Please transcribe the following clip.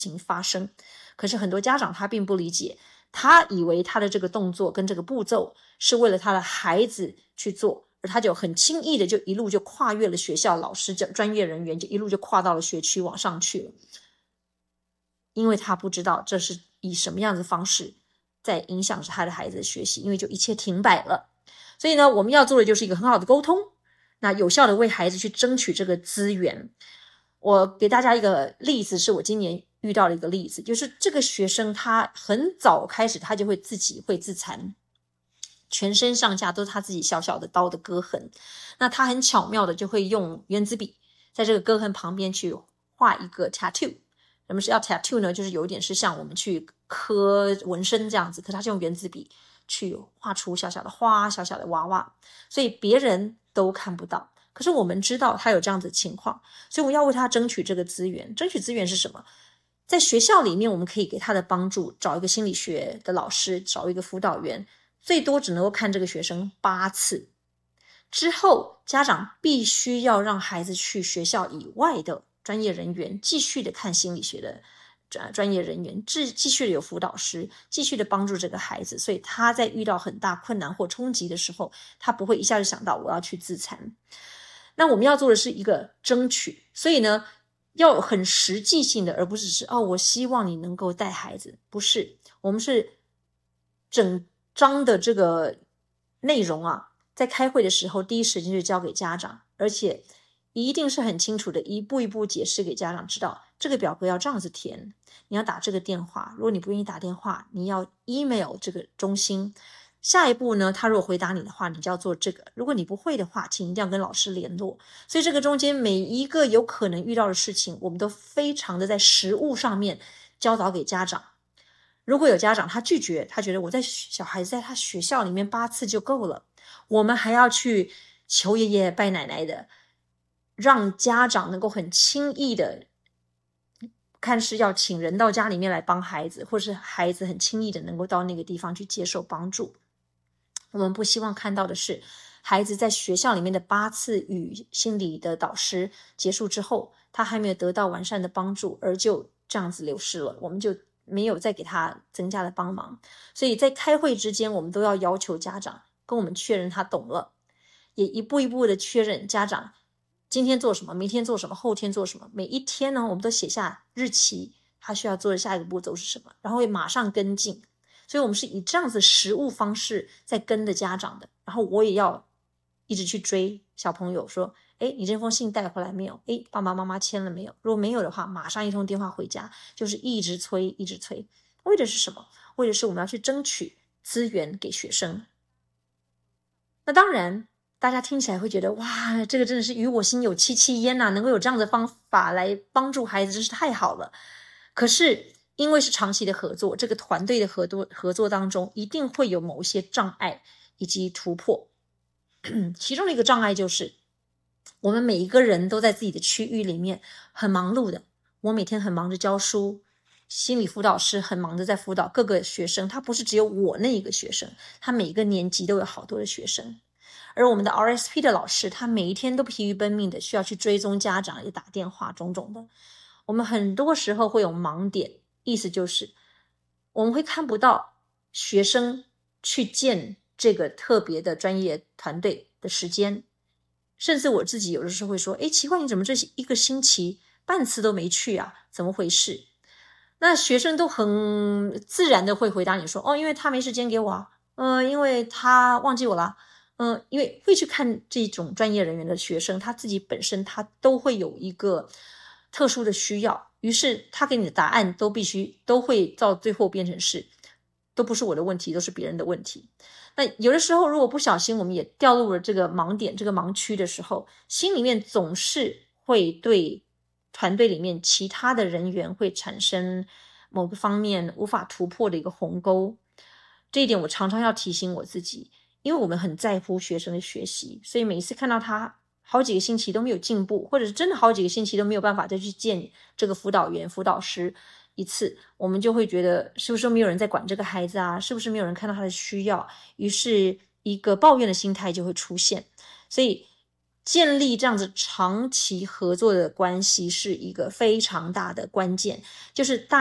情发生。可是很多家长他并不理解，他以为他的这个动作跟这个步骤是为了他的孩子去做，而他就很轻易的就一路就跨越了学校老师专业人员，就一路就跨到了学区往上去了。因为他不知道这是以什么样的方式在影响着他的孩子的学习，因为就一切停摆了。所以呢，我们要做的就是一个很好的沟通，那有效的为孩子去争取这个资源。我给大家一个例子，是我今年遇到的一个例子，就是这个学生他很早开始他就会自残，全身上下都是他自己小小的刀的割痕。那他很巧妙的就会用原子笔在这个割痕旁边去画一个 tattoo。什么是要 tattoo 呢？就是有一点是像我们去刻纹身这样子，可是他是用原子笔去画出小小的花、小小的娃娃，所以别人都看不到。可是我们知道他有这样子的情况，所以我们要为他争取这个资源。争取资源是什么？在学校里面我们可以给他的帮助，找一个心理学的老师，找一个辅导员，最多只能够看这个学生8次。之后家长必须要让孩子去学校以外的专业人员继续的看心理学的专业人员，继续的有辅导师，继续的帮助这个孩子，所以他在遇到很大困难或冲击的时候，他不会一下就想到我要去自残。那我们要做的是一个争取，所以呢要很实际性的，而不是只是我希望你能够带孩子，不是，我们是整章的这个内容在开会的时候第一时间就交给家长，而且一定是很清楚的一步一步解释给家长知道，这个表格要这样子填，你要打这个电话，如果你不愿意打电话，你要 email 这个中心，下一步呢他如果回答你的话，你就要做这个，如果你不会的话，请一定要跟老师联络。所以这个中间每一个有可能遇到的事情，我们都非常的在实务上面教导给家长。如果有家长他拒绝，他觉得我在小孩子在他学校里面8次就够了，我们还要去求爷爷拜奶奶的，让家长能够很轻易的，看是要请人到家里面来帮孩子，或是孩子很轻易的能够到那个地方去接受帮助。我们不希望看到的是孩子在学校里面的8次与心理的导师结束之后，他还没有得到完善的帮助，而就这样子流失了，我们就没有再给他增加的帮忙。所以在开会之间，我们都要要求家长跟我们确认他懂了，也一步一步的确认家长今天做什么，明天做什么，后天做什么，每一天呢我们都写下日期，他需要做的下一个步骤是什么，然后会马上跟进。所以我们是以这样子实务方式在跟着家长的，然后我也要一直去追小朋友说，你这封信带回来没有？爸爸妈妈签了没有？如果没有的话，马上一通电话回家，就是一直催一直催。为的是什么？为的是我们要去争取资源给学生。那当然大家听起来会觉得，哇，这个真的是与我心有戚戚焉能够有这样的方法来帮助孩子，真是太好了。可是因为是长期的合作，这个团队的合作当中一定会有某一些障碍以及突破。其中的一个障碍就是我们每一个人都在自己的区域里面很忙碌的，我每天很忙着教书，心理辅导师很忙着在辅导各个学生，他不是只有我那一个学生，他每一个年级都有好多的学生。而我们的 RSP 的老师，他每一天都疲于奔命的需要去追踪家长，也打电话种种的。我们很多时候会有盲点，意思就是我们会看不到学生去见这个特别的专业团队的时间，甚至我自己有的时候会说，奇怪，你怎么这一个星期半次都没去啊？怎么回事？那学生都很自然的会回答你说，因为他没时间给我因为他忘记我了。因为会去看这种专业人员的学生，他自己本身他都会有一个特殊的需要，于是他给你的答案都会到最后变成是都不是我的问题，都是别人的问题。那有的时候如果不小心我们也掉入了这个盲点，这个盲区的时候，心里面总是会对团队里面其他的人员会产生某个方面无法突破的一个鸿沟。这一点我常常要提醒我自己，因为我们很在乎学生的学习，所以每一次看到他好几个星期都没有进步，或者是真的好几个星期都没有办法再去见这个辅导员辅导师一次，我们就会觉得是不是没有人在管这个孩子啊，是不是没有人看到他的需要，于是一个抱怨的心态就会出现。所以建立这样子长期合作的关系是一个非常大的关键，就是大